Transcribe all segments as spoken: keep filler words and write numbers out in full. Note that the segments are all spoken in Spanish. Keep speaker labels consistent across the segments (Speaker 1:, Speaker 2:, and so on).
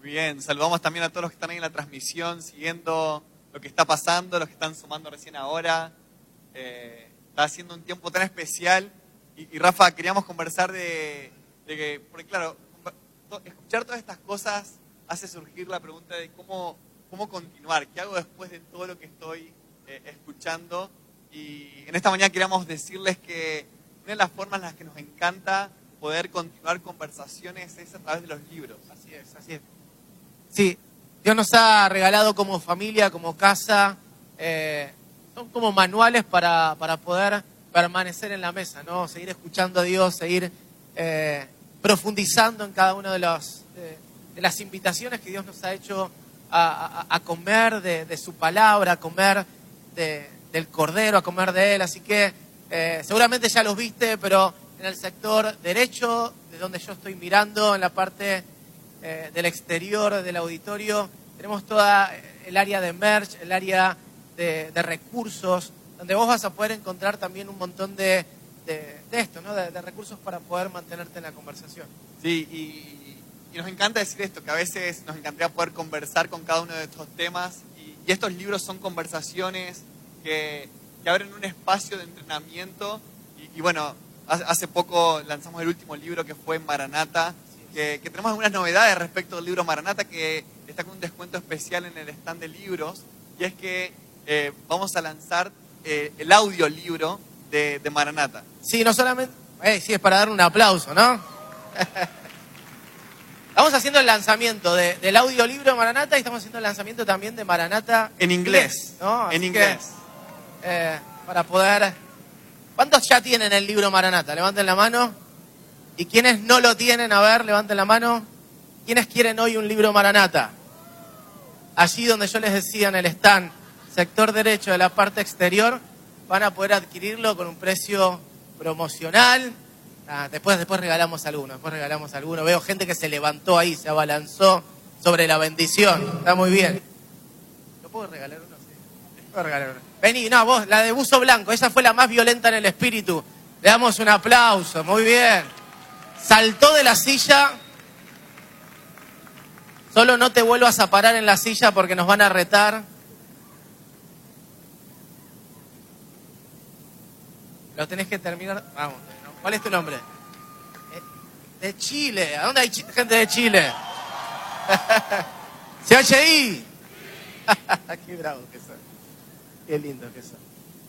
Speaker 1: Muy bien, saludamos también a todos los que están ahí en la transmisión, siguiendo lo que está pasando, los que están sumando recién ahora. Eh, está haciendo un tiempo tan especial. Y, y Rafa, queríamos conversar de, de que, porque claro, escuchar todas estas cosas hace surgir la pregunta de cómo, cómo continuar, qué hago después de todo lo que estoy eh, escuchando. Y en esta mañana queríamos decirles que una de las formas en las que nos encanta poder continuar conversaciones es a través de los libros.
Speaker 2: Así es, así es. Sí, Dios nos ha regalado como familia, como casa, eh, son como manuales para, para poder permanecer en la mesa, ¿no? Seguir escuchando a Dios, seguir eh, profundizando en cada una de, los, de, de las invitaciones que Dios nos ha hecho a, a, a comer de, de su palabra, a comer de, del Cordero, a comer de Él. Así que eh, seguramente ya los viste, pero en el sector derecho, de donde yo estoy mirando, en la parte eh, del exterior del auditorio, tenemos toda el área de merch, el área de, de recursos, donde vos vas a poder encontrar también un montón de, de, de esto, ¿no? De, de recursos para poder mantenerte en la conversación.
Speaker 1: Sí, y, y nos encanta decir esto, que a veces nos encantaría poder conversar con cada uno de estos temas, y, y estos libros son conversaciones que, que abren un espacio de entrenamiento, y, y bueno, hace poco lanzamos el último libro que fue Maranata, que, que tenemos algunas novedades respecto al libro Maranata, que está con un descuento especial en el stand de libros, y es que eh, vamos a lanzar eh, el audiolibro de, de Maranata.
Speaker 2: Sí, no solamente... Eh, sí, es para dar un aplauso, ¿no? Estamos haciendo el lanzamiento de, del audiolibro de Maranata y estamos haciendo el lanzamiento también de Maranata
Speaker 1: en inglés,
Speaker 2: ¿no?
Speaker 1: en
Speaker 2: Así
Speaker 1: inglés.
Speaker 2: Que, eh, para poder... ¿Cuántos ya tienen el libro Maranata? Levanten la mano. ¿Y quiénes no lo tienen? A ver, levanten la mano. ¿Quiénes quieren hoy un libro Maranata? Allí donde yo les decía en el stand, sector derecho de la parte exterior, van a poder adquirirlo con un precio promocional. Ah, después, después regalamos alguno, después regalamos alguno. Veo gente que se levantó ahí, se abalanzó sobre la bendición. Está muy bien. ¿Lo puedo regalar uno? Sí. ¿Puedo regalar uno? Vení, no, vos, la de buzo blanco, esa fue la más violenta en el espíritu. Le damos un aplauso, muy bien. Saltó de la silla. Solo no te vuelvas a parar en la silla porque nos van a retar. Lo tenés que terminar. Vamos. ¿Cuál es tu nombre? De Chile. ¿A dónde hay gente de Chile? C H I. Qué bravo que son. Qué lindo que son.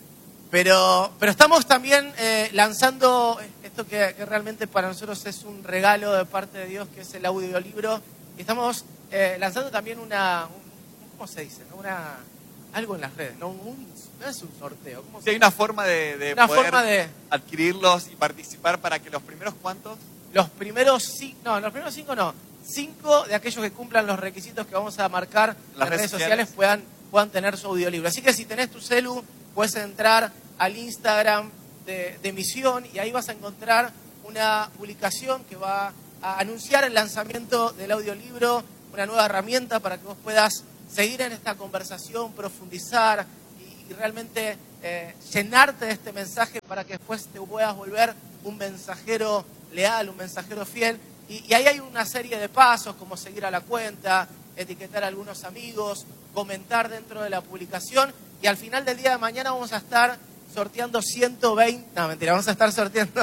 Speaker 2: Pero, pero estamos también eh, lanzando esto que, que realmente para nosotros es un regalo de parte de Dios, que es el audiolibro. Y estamos eh, lanzando también una, un, ¿cómo se dice? Una, algo en las redes, ¿no? Un, no es un sorteo. ¿Cómo se
Speaker 1: Sí, hay una forma de, de
Speaker 2: una
Speaker 1: poder
Speaker 2: forma de,
Speaker 1: adquirirlos y participar para que los primeros cuantos...
Speaker 2: Los primeros cinco, no, los primeros cinco no. Cinco de aquellos que cumplan los requisitos que vamos a marcar en las redes, redes sociales, sociales puedan, puedan tener su audiolibro. Así que si tenés tu celu, puedes entrar al Instagram de, de Misión y ahí vas a encontrar una publicación que va a anunciar el lanzamiento del audiolibro, una nueva herramienta para que vos puedas seguir en esta conversación, profundizar y, y realmente eh, llenarte de este mensaje para que después te puedas volver un mensajero leal, un mensajero fiel. Y, y ahí hay una serie de pasos, como seguir a la cuenta, etiquetar a algunos amigos, comentar dentro de la publicación. Y al final del día de mañana vamos a estar sorteando ciento veinte, no mentira, vamos a estar sorteando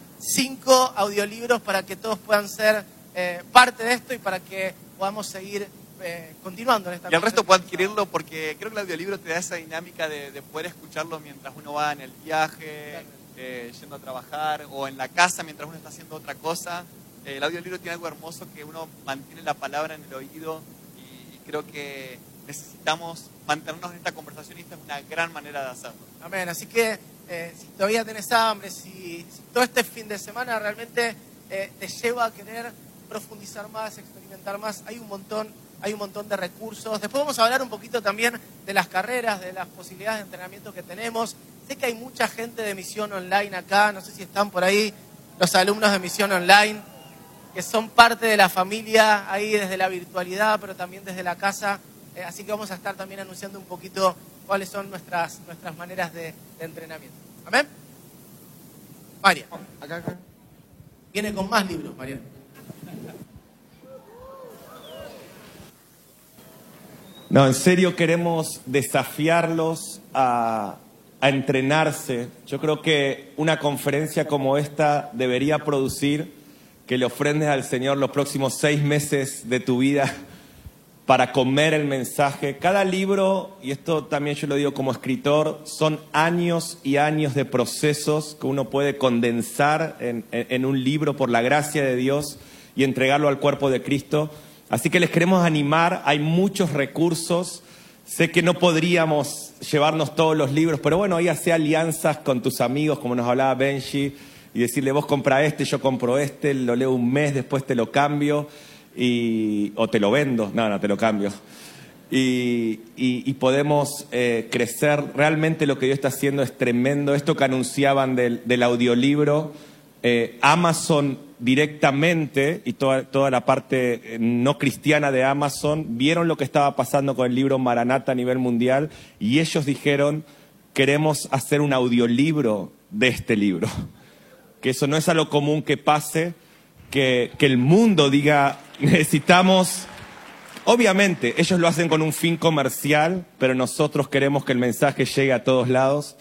Speaker 2: cinco audiolibros para que todos puedan ser eh, parte de esto y para que podamos seguir eh, continuando en esta.
Speaker 1: Y el resto puede adquirirlo porque creo que el audiolibro te da esa dinámica de, de poder escucharlo mientras uno va en el viaje, eh, yendo a trabajar o en la casa mientras uno está haciendo otra cosa. Eh, el audiolibro tiene algo hermoso que uno mantiene la palabra en el oído y, y creo que necesitamos mantenernos en esta conversación y esta es una gran manera de hacerlo.
Speaker 2: Amén. Así que eh, si todavía tenés hambre, si, si todo este fin de semana realmente eh, te lleva a querer profundizar más, experimentar más, hay un montón, hay un montón de recursos. Después vamos a hablar un poquito también de las carreras, de las posibilidades de entrenamiento que tenemos. Sé que hay mucha gente de Misión Online acá, no sé si están por ahí los alumnos de Misión Online, que son parte de la familia ahí desde la virtualidad, pero también desde la casa. Eh, así que vamos a estar también anunciando un poquito cuáles son nuestras, nuestras maneras de, de entrenamiento. ¿Amén? María. Acá, acá. Viene con más libros, María.
Speaker 3: No, en serio queremos desafiarlos a, a entrenarse. Yo creo que una conferencia como esta debería producir que le ofrendes al Señor los próximos seis meses de tu vida para comer el mensaje. Cada libro, y esto también yo lo digo como escritor, son años y años de procesos que uno puede condensar en, en, en un libro por la gracia de Dios y entregarlo al cuerpo de Cristo. Así que les queremos animar, hay muchos recursos, sé que no podríamos llevarnos todos los libros, pero bueno, ahí hace alianzas con tus amigos, como nos hablaba Benji, y decirle vos compra este, yo compro este, lo leo un mes, después te lo cambio, y, o te lo vendo, no, no, te lo cambio. Y, y, y podemos eh, crecer, realmente lo que Dios está haciendo es tremendo. Esto que anunciaban del, del audiolibro, eh, Amazon directamente y toda, toda la parte no cristiana de Amazon vieron lo que estaba pasando con el libro Maranata a nivel mundial y ellos dijeron, queremos hacer un audiolibro de este libro. Que eso no es algo común que pase, que, que el mundo diga, necesitamos... Obviamente, ellos lo hacen con un fin comercial, pero nosotros queremos que el mensaje llegue a todos lados.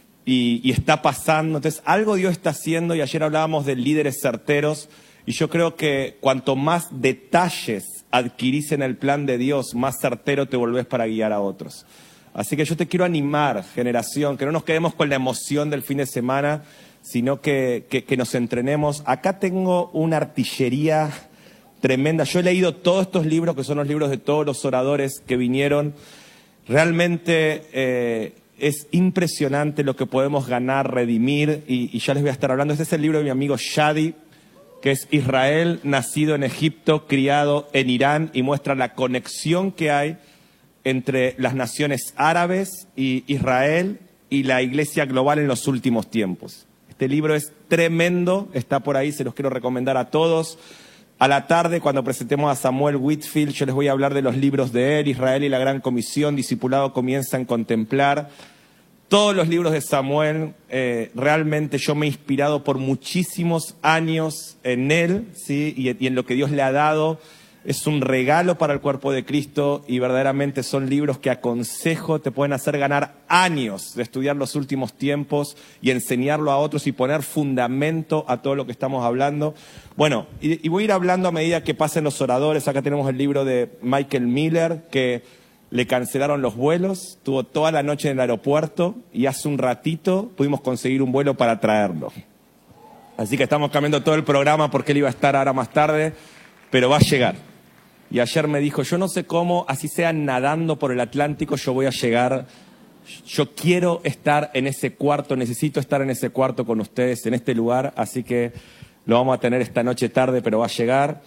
Speaker 3: Y, y está pasando, entonces algo Dios está haciendo y ayer hablábamos de líderes certeros y yo creo que cuanto más detalles adquirís en el plan de Dios, más certero te volvés para guiar a otros. Así que yo te quiero animar, generación, que no nos quedemos con la emoción del fin de semana, sino que, que, que nos entrenemos. Acá tengo una artillería tremenda, yo he leído todos estos libros que son los libros de todos los oradores que vinieron, realmente... Eh, Es impresionante lo que podemos ganar, redimir, y, y ya les voy a estar hablando. Este es el libro de mi amigo Shadi, que es Israel, nacido en Egipto, criado en Irán, y muestra la conexión que hay entre las naciones árabes y Israel y la iglesia global en los últimos tiempos. Este libro es tremendo, está por ahí, se los quiero recomendar a todos. A la tarde, cuando presentemos a Samuel Whitfield, yo les voy a hablar de los libros de él, Israel y la Gran Comisión, Discipulado comienza en contemplar. Todos los libros de Samuel, eh, realmente yo me he inspirado por muchísimos años en él, ¿sí? y, y en lo que Dios le ha dado. Es un regalo para el cuerpo de Cristo y verdaderamente son libros que aconsejo, te pueden hacer ganar años de estudiar los últimos tiempos y enseñarlo a otros y poner fundamento a todo lo que estamos hablando. Bueno, y, y voy a ir hablando a medida que pasen los oradores. Acá tenemos el libro de Michael Miller, que le cancelaron los vuelos, tuvo toda la noche en el aeropuerto y hace un ratito pudimos conseguir un vuelo para traerlo. Así que estamos cambiando todo el programa porque él iba a estar ahora más tarde, pero va a llegar. Y ayer me dijo, yo no sé cómo, así sea nadando por el Atlántico, yo voy a llegar. Yo quiero estar en ese cuarto, necesito estar en ese cuarto con ustedes, en este lugar. Así que lo vamos a tener esta noche tarde, pero va a llegar.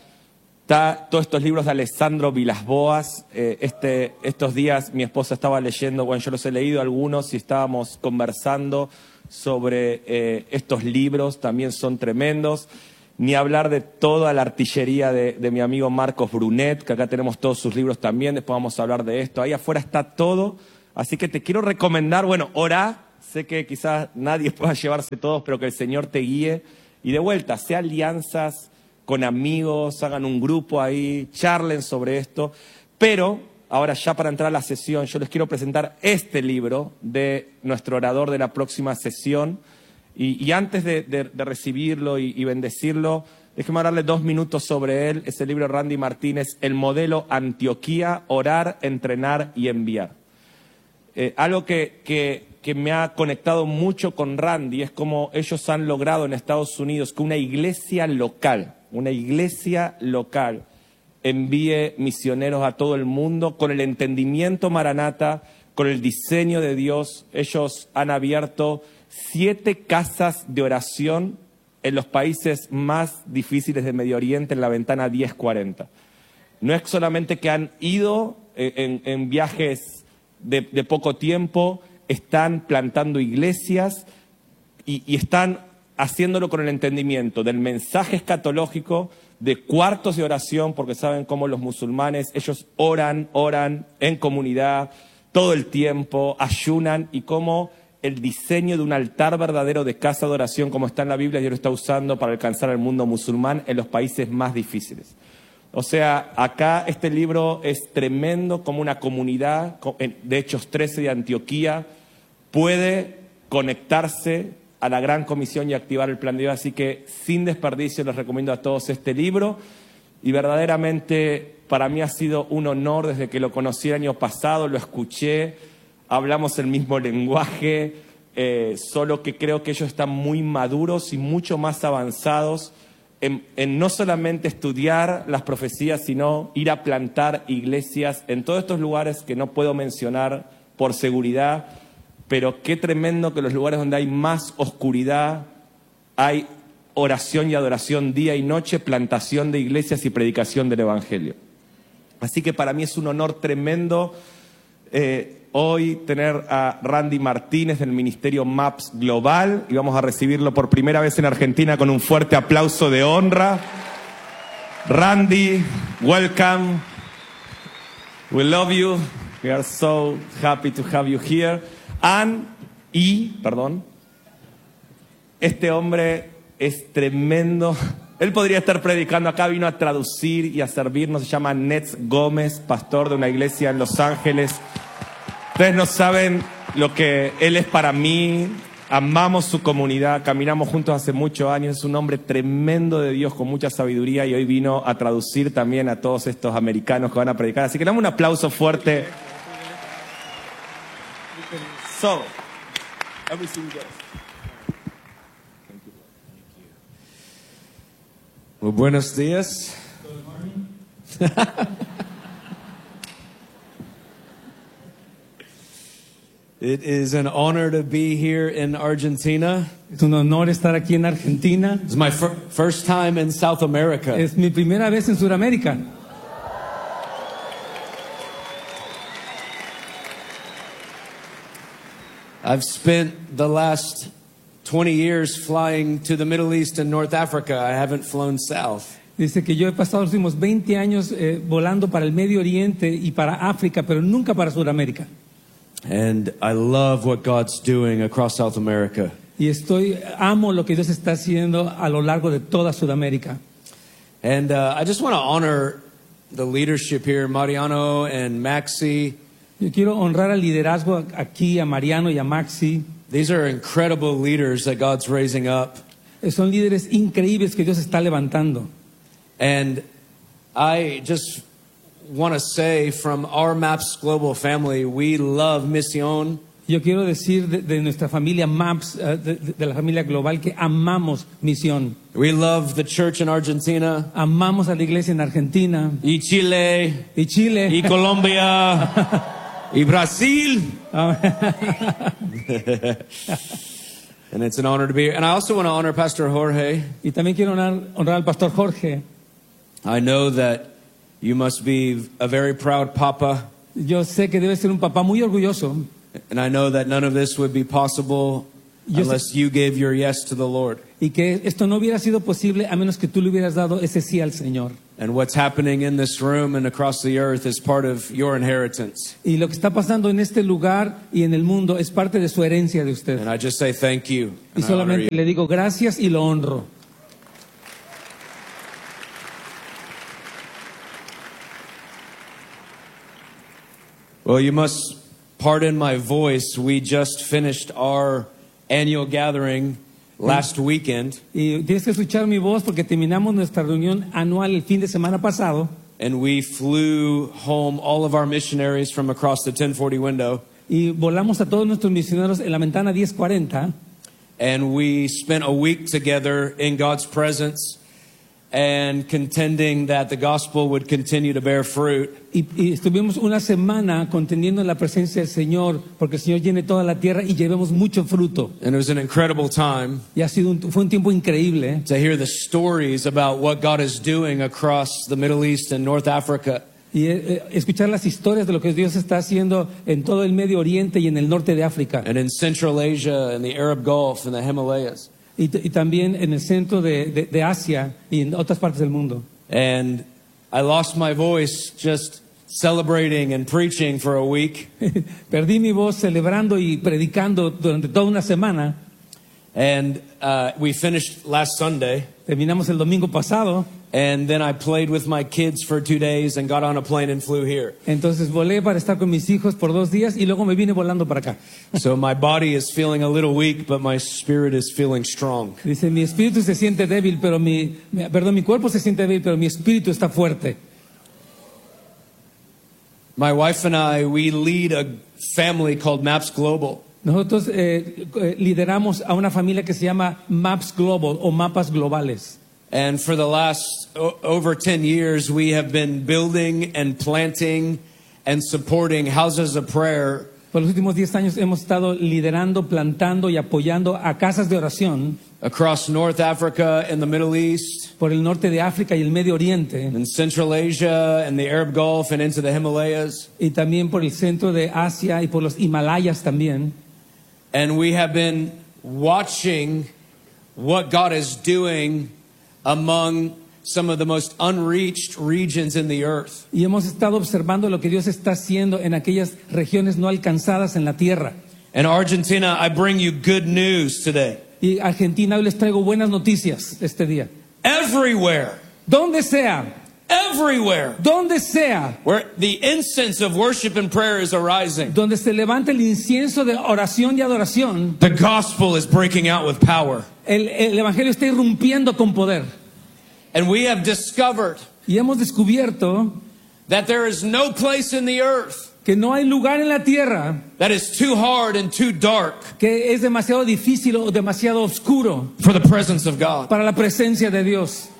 Speaker 3: Está todos estos libros de Alessandro Villas-Boas. Eh, este, estos días mi esposa estaba leyendo, bueno, yo los he leído algunos y estábamos conversando sobre eh, estos libros, también son tremendos. Ni hablar de toda la artillería de, de mi amigo Marcos Brunet, que acá tenemos todos sus libros también, después vamos a hablar de esto. Ahí afuera está todo, así que te quiero recomendar, bueno, orá, sé que quizás nadie pueda llevarse todos, pero que el Señor te guíe. Y de vuelta, sea alianzas con amigos, hagan un grupo ahí, charlen sobre esto. Pero, ahora ya para entrar a la sesión, yo les quiero presentar este libro de nuestro orador de la próxima sesión. Y, y antes de, de, de recibirlo y, y bendecirlo, déjenme hablarle dos minutos sobre él. Es el libro de Randy Martínez, El Modelo Antioquía, Orar, Entrenar y Enviar. Eh, algo que, que, que me ha conectado mucho con Randy es cómo ellos han logrado en Estados Unidos que una iglesia local, una iglesia local envíe misioneros a todo el mundo con el entendimiento Maranata, con el diseño de Dios. Ellos han abierto siete casas de oración en los países más difíciles de Medio Oriente, en la ventana diez cuarenta. No es solamente que han ido en, en viajes de, de poco tiempo, están plantando iglesias y, y están haciéndolo con el entendimiento del mensaje escatológico, de cuartos de oración, porque saben cómo los musulmanes, ellos oran, oran en comunidad todo el tiempo, ayunan, y cómo el diseño de un altar verdadero de casa de oración, como está en la Biblia, Dios lo está usando para alcanzar al mundo musulmán en los países más difíciles. O sea, acá este libro es tremendo como una comunidad de Hechos trece de Antioquía puede conectarse a la Gran Comisión y activar el plan de Dios. Así que sin desperdicio les recomiendo a todos este libro. Y verdaderamente para mí ha sido un honor desde que lo conocí el año pasado, lo escuché, hablamos el mismo lenguaje, eh, solo que creo que ellos están muy maduros y mucho más avanzados en, en no solamente estudiar las profecías, sino ir a plantar iglesias en todos estos lugares que no puedo mencionar por seguridad, pero qué tremendo que los lugares donde hay más oscuridad hay oración y adoración día y noche, plantación de iglesias y predicación del Evangelio. Así que para mí es un honor tremendo eh, hoy tener a Randy Martínez del Ministerio MAPS Global y vamos a recibirlo por primera vez en Argentina con un fuerte aplauso de honra. Randy, welcome. We love you. We are so happy to have you here. And, y, perdón, este hombre es tremendo. Él podría estar predicando acá, vino a traducir y a servirnos. Se llama Nets Gómez, pastor de una iglesia en Los Ángeles. Ustedes no saben lo que él es para mí. Amamos su comunidad, caminamos juntos hace muchos años. Es un hombre tremendo de Dios con mucha sabiduría y hoy vino a traducir también a todos estos americanos que van a predicar. Así que damos un aplauso fuerte. So, everything goes.
Speaker 4: Well, buenos días. It is an honor to be here in Argentina.
Speaker 5: Es un honor estar aquí en Argentina.
Speaker 4: It's my fir- first time in South America.
Speaker 5: Es mi primera vez en Sudamérica.
Speaker 4: I've spent the last twenty years flying to the Middle East and North Africa. I haven't flown south.
Speaker 5: Dice que yo he pasado los últimos veinte años eh, volando para el Medio Oriente y para África, pero nunca para Sudamérica.
Speaker 4: And I love what God's doing across South America.
Speaker 5: Y estoy amo lo que Dios está haciendo a lo largo de toda Sudamérica.
Speaker 4: And uh, I just want to honor the leadership here, Mariano and Maxi.
Speaker 5: Yo quiero honrar al liderazgo aquí, a Mariano y a Maxi.
Speaker 4: These are incredible leaders that God's raising up.
Speaker 5: Son líderes increíbles que Dios está levantando.
Speaker 4: And I just want to say from our MAPS Global family, we love Misión.
Speaker 5: Yo quiero decir de, de nuestra familia MAPS, uh, de, de la familia global, que amamos Misión.
Speaker 4: We love the church in Argentina.
Speaker 5: Amamos a la iglesia en Argentina.
Speaker 4: Y Chile.
Speaker 5: Y Chile.
Speaker 4: Y Colombia. Y Brasil. And it's an honor to be here. And I also want to honor Pastor Jorge.
Speaker 5: Y también quiero honrar, honrar al Pastor Jorge.
Speaker 4: I know that you must be a very proud papa.
Speaker 5: Yo sé que debe ser un papá muy orgulloso.
Speaker 4: And I know that none of this would be possible
Speaker 5: Yo
Speaker 4: unless
Speaker 5: sé,
Speaker 4: you gave your yes to the Lord.
Speaker 5: Y que esto no hubiera sido posible a menos que tú le hubieras dado ese sí al Señor.
Speaker 4: And what's happening in this room and across the earth is part of your inheritance.
Speaker 5: Y lo que está pasando en este lugar y en el mundo es parte de su herencia de usted.
Speaker 4: And I just say thank you.
Speaker 5: Y solamente le digo gracias y lo honro.
Speaker 4: Well, you must pardon my voice. We just finished our annual gathering last weekend.
Speaker 5: Y tienes que escuchar mi voz porque terminamos nuestra reunión anual el fin de semana pasado.
Speaker 4: And we flew home all of our missionaries from across the ten forty window.
Speaker 5: Y volamos a todos nuestros misioneros en la ventana diez cuarenta.
Speaker 4: And we spent a week together in God's presence and contending that the gospel would continue to bear fruit.
Speaker 5: Y, y estuvimos una semana contendiendo en la presencia del Señor porque el Señor llene toda la tierra y llevemos mucho fruto.
Speaker 4: And it was an incredible time.
Speaker 5: Y ha sido un, fue un tiempo increíble
Speaker 4: to hear the stories about what God is doing across the Middle East and North Africa.
Speaker 5: Y eh, escuchar las historias de lo que Dios está haciendo en todo el Medio Oriente y en el norte de África.
Speaker 4: And in Central Asia and the Arab Gulf and the Himalayas.
Speaker 5: Y, y también en el centro de, de, de Asia y en otras partes del mundo.
Speaker 4: And I lost my voice just celebrating and preaching for a week.
Speaker 5: Perdí mi voz celebrando y predicando durante toda una semana.
Speaker 4: And uh, we finished last Sunday.
Speaker 5: Terminamos el domingo pasado.
Speaker 4: And then I played with my kids for two days and got on a plane and flew here.
Speaker 5: Entonces volé para estar con mis hijos por dos días y luego me vine volando para acá.
Speaker 4: So my body is feeling a little weak, but my spirit is feeling strong.
Speaker 5: Dice, mi espíritu se siente débil, pero mi, mi perdón, mi cuerpo se siente débil, pero mi espíritu está fuerte.
Speaker 4: My wife and I, we lead a family called Maps Global.
Speaker 5: Nosotros eh, lideramos a una familia que se llama Maps Global o Mapas Globales.
Speaker 4: And for the last o- over ten years, we have been building and planting and supporting houses of prayer.
Speaker 5: Por los últimos diez años hemos estado liderando, plantando y apoyando a casas de oración
Speaker 4: Across North Africa and the Middle East,
Speaker 5: por el norte de África y el Medio Oriente,
Speaker 4: in Central Asia and the Arab Gulf and into the Himalayas.
Speaker 5: y también por el centro de Asia y por los Himalayas también.
Speaker 4: And we have been watching what God is doing among some of the most unreached regions in the earth.
Speaker 5: Y hemos estado observando lo que Dios está haciendo en aquellas regiones no alcanzadas en la tierra.
Speaker 4: And Argentina, I bring you good news today.
Speaker 5: Y Argentina, hoy les traigo buenas noticias este día.
Speaker 4: Everywhere,
Speaker 5: Donde sea,
Speaker 4: everywhere,
Speaker 5: donde sea,
Speaker 4: where the incense of worship and prayer is arising,
Speaker 5: donde se levante el incienso de oración y adoración,
Speaker 4: the gospel is breaking out with power.
Speaker 5: el, el evangelio está irrumpiendo con poder.
Speaker 4: And we have discovered
Speaker 5: Y hemos descubierto
Speaker 4: that there is no place in the earth
Speaker 5: que no hay lugar en la tierra
Speaker 4: that is too hard and too dark
Speaker 5: que es demasiado difícil o demasiado oscuro
Speaker 4: for the presence of God.
Speaker 5: para la presencia de Dios.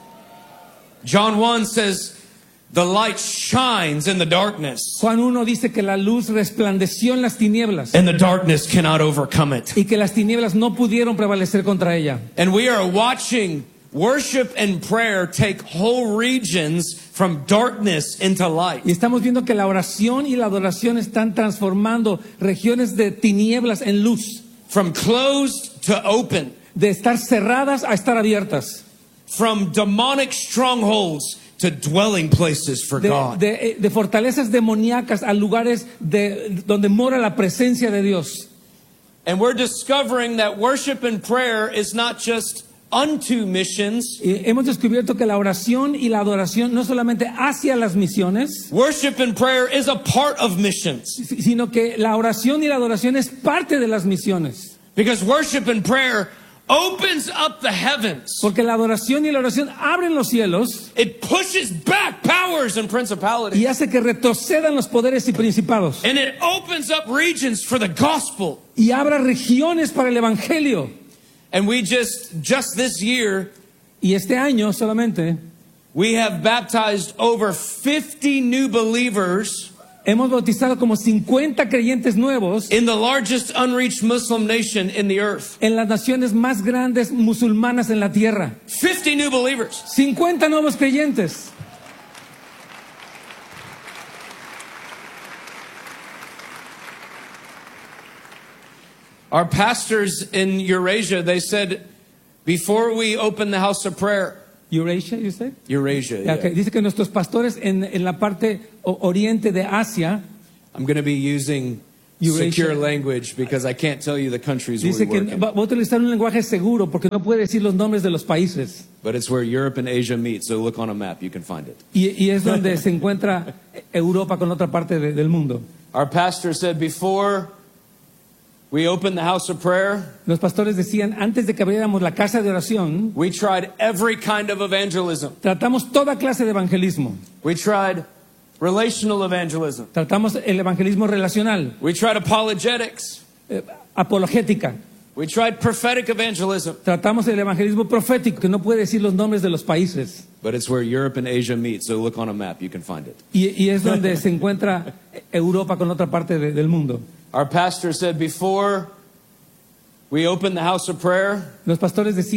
Speaker 4: John one says, the light shines in the darkness,
Speaker 5: Juan uno dice que la luz resplandeció en las tinieblas
Speaker 4: and the darkness cannot overcome it.
Speaker 5: y que las tinieblas no pudieron prevalecer contra ella.
Speaker 4: And we are watching worship and prayer take whole regions from darkness into light.
Speaker 5: Y estamos viendo que la oración y la adoración están transformando regiones de tinieblas en luz,
Speaker 4: From closed to open.
Speaker 5: de estar cerradas a estar abiertas,
Speaker 4: From demonic strongholds to dwelling places for
Speaker 5: de,
Speaker 4: God.
Speaker 5: de, de fortalezas demoníacas a lugares de, donde mora la presencia de Dios.
Speaker 4: And we're discovering that worship and prayer is not just unto missions.
Speaker 5: Y hemos descubierto que la oración y la adoración no solamente hacia las misiones,
Speaker 4: Worship and prayer is a part of missions.
Speaker 5: sino que la oración y la adoración es parte de las misiones.
Speaker 4: Because worship and prayer opens up the heavens.
Speaker 5: Porque la adoración y la oración abren los cielos
Speaker 4: It pushes back powers and principalities.
Speaker 5: y hace que retrocedan los poderes y principados.
Speaker 4: And it opens up regions for the gospel.
Speaker 5: Y abra regiones para el evangelio.
Speaker 4: And we just, just this year,
Speaker 5: Y este año solamente
Speaker 4: we have baptized over fifty new believers
Speaker 5: hemos bautizado como cincuenta creyentes nuevos
Speaker 4: in the largest unreached Muslim nation in the earth.
Speaker 5: en las naciones más grandes musulmanas en la tierra.
Speaker 4: fifty new believers.
Speaker 5: cincuenta nuevos creyentes.
Speaker 4: Our pastors in Eurasia, they said, before we open the house of prayer,
Speaker 5: Eurasia, you say?
Speaker 4: Eurasia, yeah.
Speaker 5: Okay. Dice que nuestros pastores en, en la parte o- oriente de Asia,
Speaker 4: I'm going to be using
Speaker 5: Eurasia.
Speaker 4: secure language because I can't tell you the countries we
Speaker 5: dice que
Speaker 4: work in.
Speaker 5: va va a utilizar un lenguaje seguro porque no puede decir los nombres de los países.
Speaker 4: But it's where Europe and Asia meet, so look on a map, you can find it.
Speaker 5: Y, y es donde se encuentra Europa con otra parte de- del mundo.
Speaker 4: Our pastor said, before we open the house of prayer,
Speaker 5: Los pastores decían, antes de que abriéramos la casa de oración,
Speaker 4: we tried every kind of evangelism.
Speaker 5: tratamos toda clase de evangelismo.
Speaker 4: We tried relational evangelism.
Speaker 5: Tratamos el evangelismo relacional,
Speaker 4: We tried apologetics.
Speaker 5: eh, apologética.
Speaker 4: We tried prophetic evangelism.
Speaker 5: Tratamos el evangelismo profético, que no puede decir los nombres de los países.
Speaker 4: But it's where Europe and Asia meet, so look on a map, you can find it.
Speaker 5: Y, y es donde se encuentra Europa con otra parte de- del mundo.
Speaker 4: Our pastor said, before we open the house of prayer,
Speaker 5: Los pastores decían,